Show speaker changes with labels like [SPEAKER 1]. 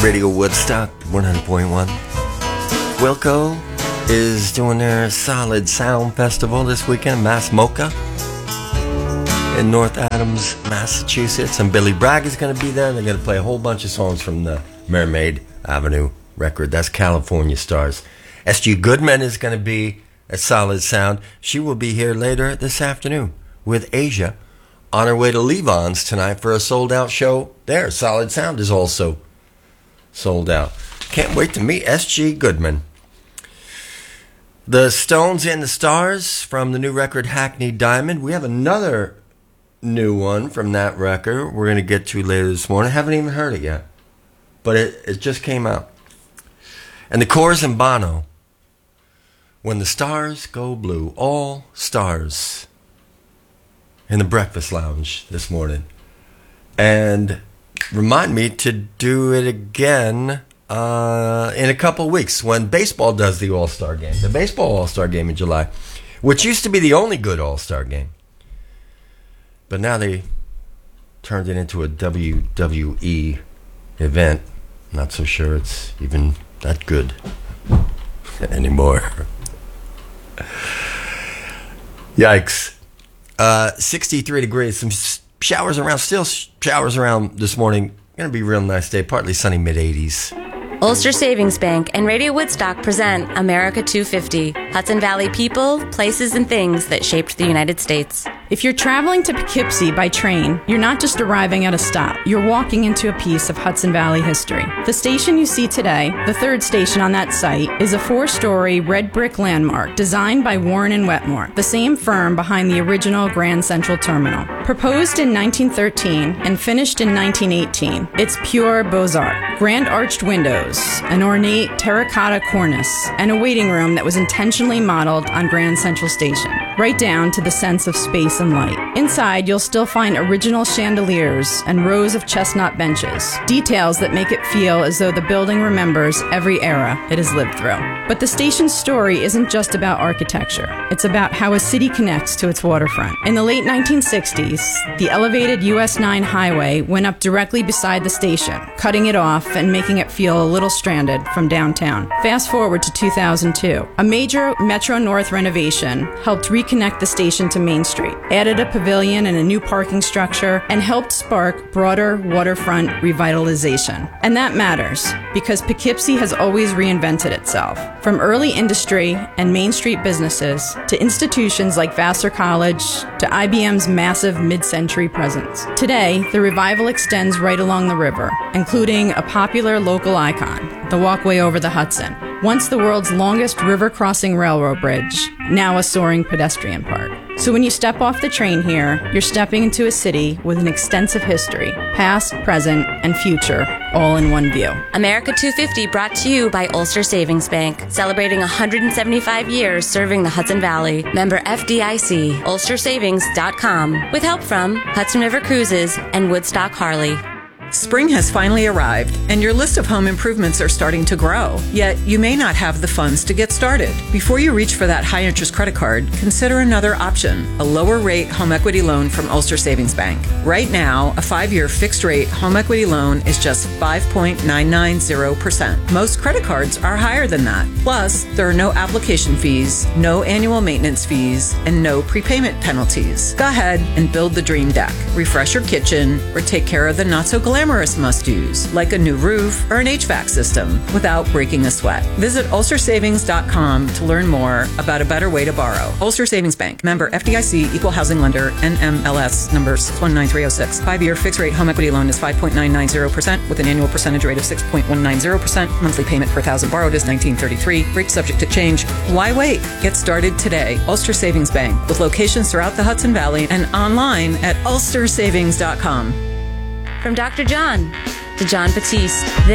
[SPEAKER 1] Radio Woodstock 100.1. Wilco is doing their Solid Sound Festival this weekend, Mass Mocha, in North Adams, Massachusetts. And Billy Bragg is going to be there. They're going to play a whole bunch of songs from the Mermaid Avenue record. That's California Stars. S.G. Goodman is going to be at Solid Sound. She will be here later this afternoon with Asia on her way to Levon's tonight for a sold-out show there. Solid Sound is also sold out. Can't wait to meet S.G. Goodman. The Stones and the Stars from the new record Hackney Diamond. We have another new one from that record we're going to get to later this morning. Haven't even heard it yet, but it just came out. And the Corrs and Bono, When the Stars Go Blue. All stars in the Breakfast Lounge this morning. And remind me to do it again in a couple weeks when baseball does the All-Star Game. The Baseball All-Star Game in July, which used to be the only good All-Star Game. But now they turned it into a WWE event. Not so sure it's even that good anymore. Yikes. 63 degrees. Some showers around. Still showers around this morning. Going to be a real nice day. Partly sunny, mid-80s.
[SPEAKER 2] Ulster Savings Bank and Radio Woodstock present America 250. Hudson Valley people, places, and things that shaped the United States.
[SPEAKER 3] If you're traveling to Poughkeepsie by train, you're not just arriving at a stop. You're walking into a piece of Hudson Valley history. The station you see today, the third station on that site, is a 4-story red brick landmark designed by Warren and Wetmore, the same firm behind the original Grand Central Terminal. Proposed in 1913 and finished in 1918, it's pure Beaux-Arts. Grand arched windows, an ornate terracotta cornice, and a waiting room that was intentionally modeled on Grand Central Station, right down to the sense of space and light. Inside, you'll still find original chandeliers and rows of chestnut benches, details that make it feel as though the building remembers every era it has lived through. But the station's story isn't just about architecture. It's about how a city connects to its waterfront. In the late 1960s, the elevated US 9 highway went up directly beside the station, cutting it off and making it feel a little stranded from downtown. Fast forward to 2002. A major Metro North renovation helped reconnect the station to Main Street, added a pavilion and a new parking structure, and helped spark broader waterfront revitalization. And that matters, because Poughkeepsie has always reinvented itself. From early industry and Main Street businesses, to institutions like Vassar College, to IBM's massive mid-century presence. Today, the revival extends right along the river, including a popular local icon, the Walkway Over the Hudson, once the world's longest river-crossing railroad bridge, now a soaring pedestrian park. So when you step off the train here, you're stepping into a city with an extensive history, past, present, and future, all in one view.
[SPEAKER 2] America 250 brought to you by Ulster Savings Bank, celebrating 175 years serving the Hudson Valley. Member FDIC, ulstersavings.com, with help from Hudson River Cruises and Woodstock Harley.
[SPEAKER 4] Spring has finally arrived, and your list of home improvements are starting to grow. Yet, you may not have the funds to get started. Before you reach for that high-interest credit card, consider another option, a lower-rate home equity loan from Ulster Savings Bank. Right now, a 5-year fixed-rate home equity loan is just 5.990%. Most credit cards are higher than that. Plus, there are no application fees, no annual maintenance fees, and no prepayment penalties. Go ahead and build the dream deck. Refresh your kitchen, or take care of the not-so-glamorous must-dos, like a new roof or an HVAC system, without breaking a sweat. Visit ulstersavings.com to learn more about a better way to borrow. Ulster Savings Bank. Member FDIC, Equal Housing Lender, NMLS number 619306. 5-year fixed-rate home equity loan is 5.990% with an annual percentage rate of 6.190%. Monthly payment per thousand borrowed is $19.33. Rate subject to change. Why wait? Get started today. Ulster Savings Bank, with locations throughout the Hudson Valley and online at ulstersavings.com.
[SPEAKER 2] From Dr. John to John Batiste,